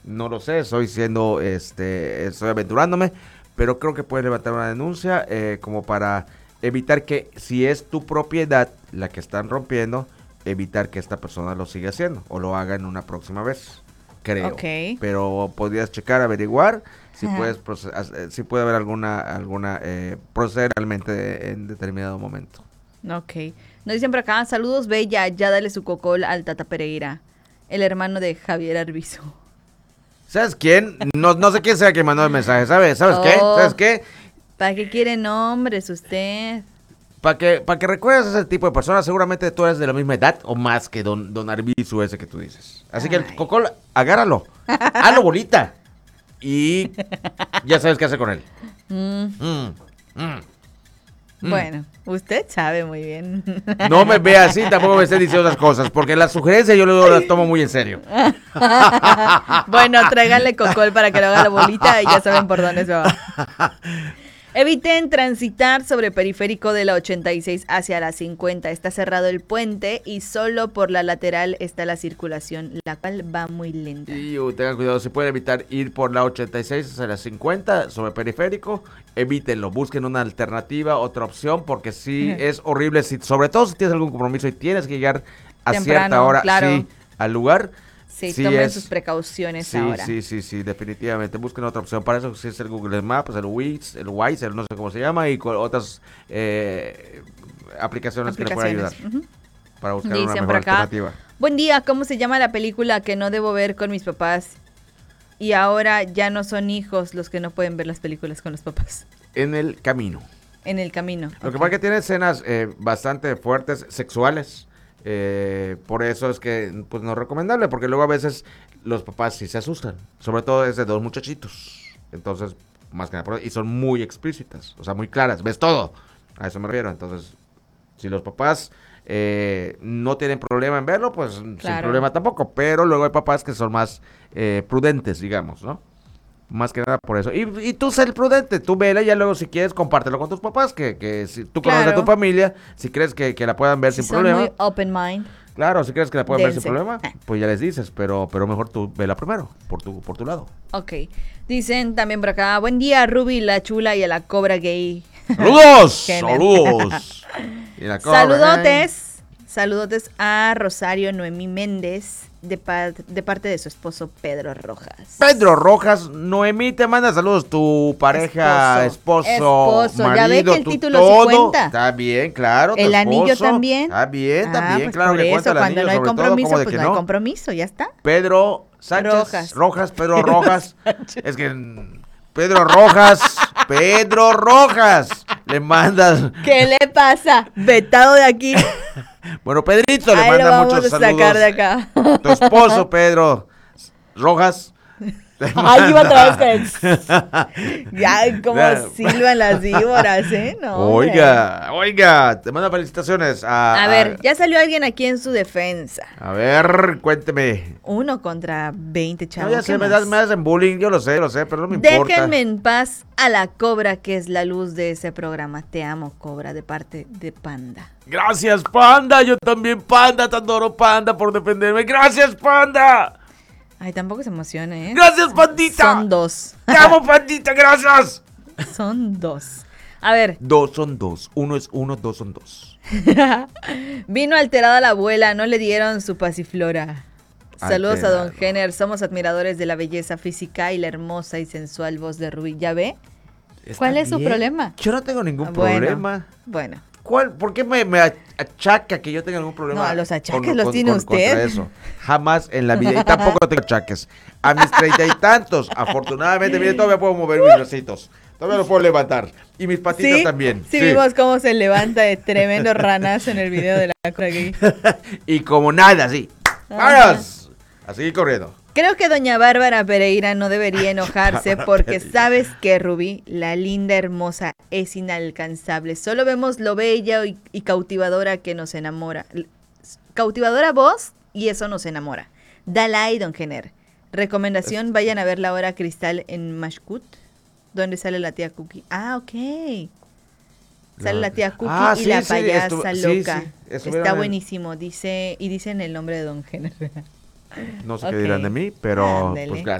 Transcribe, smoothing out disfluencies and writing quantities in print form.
no lo sé, estoy aventurándome, pero creo que puedes levantar una denuncia como para evitar que, si es tu propiedad la que están rompiendo, evitar que esta persona lo siga haciendo o lo haga en una próxima vez, creo. Ok. Pero podrías checar, averiguar si si puede haber alguna proceder realmente en determinado momento. Ok. Nos dicen por acá, saludos Bella, ya dale su cocol al Tata Pereira, el hermano de Javier Arbizu. ¿Sabes quién? No sé quién sea que mandó el mensaje, ¿sabes qué? ¿Sabes qué? ¿Para qué quiere nombres usted? Para que recuerdes a ese tipo de personas, seguramente tú eres de la misma edad o más que don Arbizu ese que tú dices. Así que el cocol, agárralo, hazlo bolita y ya sabes qué hacer con él. Bueno, usted sabe muy bien. No me vea así, tampoco me esté diciendo esas cosas, porque las sugerencias yo luego las tomo muy en serio. Bueno, tráiganle cocol para que lo haga la bolita y ya saben por dónde se va. Eviten transitar sobre periférico de la 86 hacia la 50. Está cerrado el puente y solo por la lateral está la circulación, la cual va muy lenta. Y tengan cuidado, se puede evitar ir por la 86 hacia la 50 sobre periférico. Evítenlo, busquen una alternativa, otra opción, porque sí es horrible, sobre todo si tienes algún compromiso y tienes que llegar a Temprano, cierta hora claro. al lugar. Sí, tomen sus precauciones ahora. Sí, definitivamente. Busquen otra opción. Para eso existe el Google Maps, el Waze, no sé cómo se llama, y otras aplicaciones que le pueden ayudar para buscar una mejor alternativa. Buen día, ¿cómo se llama la película que no debo ver con mis papás? Y ahora ya no son hijos los que no pueden ver las películas con los papás. En el camino. En el camino. Lo que pasa es que tiene escenas bastante fuertes, sexuales. Por eso es que pues no es recomendable, porque luego a veces los papás sí se asustan, sobre todo desde dos muchachitos, entonces más que nada, y son muy explícitas, o sea, muy claras, ves todo, a eso me refiero. Entonces si los papás no tienen problema en verlo, pues sin problema tampoco, pero luego hay papás que son más prudentes, digamos, ¿no? Más que nada por eso. Y tú sé el prudente, tú vela y ya luego si quieres compártelo con tus papás, que si tú conoces a tu familia, si crees que la puedan ver sin problema. Muy open mind. Claro, si crees que la pueden ver sin problema, pues ya les dices, pero mejor tú vela primero, por tu lado. Ok. Dicen también por acá, buen día Ruby, la chula y a la cobra gay. ¡Saludos! ¡Saludos! Saludotes a Rosario Noemí Méndez de parte de su esposo Pedro Rojas. Pedro Rojas, Noemí te manda saludos, tu pareja, esposo, marido, ya ve que el título todo. sí cuenta. Está bien, claro. El anillo también. Está bien, pues claro que cuenta el anillo. Cuando no hay compromiso, todo, pues no hay compromiso, ya está. Pedro Sánchez Pedro Rojas. Es que Pedro Rojas, le mandas. ¿Qué le pasa? Vetado de aquí. Bueno, Pedrito le manda muchos saludos. Sacar de acá. Tu esposo, Pedro Rojas. Ahí va otra vez. Ya, como silban las víboras, ¿eh? No, oiga, te manda felicitaciones. A ver, ya salió alguien aquí en su defensa. A ver, cuénteme. 1 contra 20, chavos. No, ya sé, me hacen bullying, yo lo sé, pero no me importa. Déjenme en paz a la Cobra, que es la luz de ese programa. Te amo, Cobra, de parte de Panda. Gracias, Panda. Yo también, Panda. Te adoro, Panda, por defenderme. Gracias, Panda. Ay, tampoco se emocione, ¿eh? Gracias, Pandita. Son 2. Te amo, Pandita, gracias. Son 2. A ver. 2 son 2. 1 es 1, 2 son 2. Vino alterada la abuela, no le dieron su pasiflora. Saludos a Don Jenner, somos admiradores de la belleza física y la hermosa y sensual voz de Rubí. ¿Ya ve? ¿Cuál es su problema? Yo no tengo ningún problema. Bueno. ¿Por qué me achaca que yo tenga algún problema? No, los achaques los tiene usted. Contra eso. Jamás en la vida. Y tampoco tengo achaques. A mis 30 y tantos, afortunadamente, mire, todavía puedo mover mis bracitos. Todavía lo puedo levantar. Y mis patitas también. Sí, vimos cómo se levanta de tremendo ranazo en el video de la Cobra Gay. Y como nada, así. ¡Vámonos! A seguir corriendo. Creo que doña Bárbara Pereira no debería enojarse porque sabes que Rubí, la linda hermosa, es inalcanzable. Solo vemos lo bella y cautivadora que nos enamora. Cautivadora voz y eso nos enamora. Dalai, Don Jenner. Recomendación, vayan a ver la hora cristal en Mashkut, donde sale la tía Cookie. Ah, ok. Sale la tía Cookie y la payasa loca. Está buenísimo, dicen el nombre de Don Jenner. No sé qué dirán de mí, pero pues